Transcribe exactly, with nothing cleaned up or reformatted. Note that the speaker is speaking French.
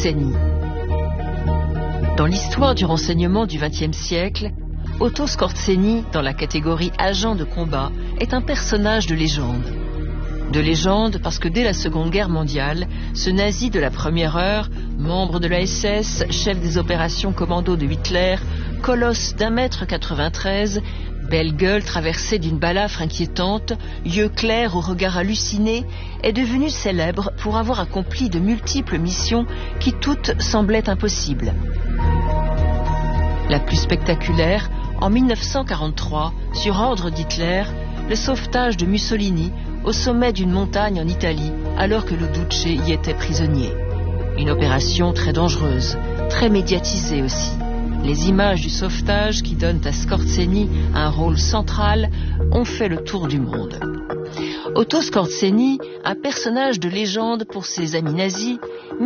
Scorzeni. Dans l'histoire du renseignement du vingtième siècle, Otto Scorzeni, dans la catégorie agent de combat, est un personnage de légende. De légende parce que dès la Seconde Guerre mondiale, ce nazi de la première heure, membre de la S S, chef des opérations commando de Hitler, colosse d'un mètre quatre-vingt-treize, belle gueule traversée d'une balafre inquiétante, yeux clairs au regard halluciné, est devenu célèbre pour avoir accompli de multiples missions qui toutes semblaient impossibles. La plus spectaculaire, en mille neuf cent quarante-trois, sur ordre d'Hitler, le sauvetage de Mussolini au sommet d'une montagne en Italie, alors que le Duce y était prisonnier. Une opération très dangereuse, très médiatisée aussi. Les images du sauvetage qui donnent à Scorzeni un rôle central ont fait le tour du monde. Otto Scorzeni, un personnage de légende pour ses amis nazis,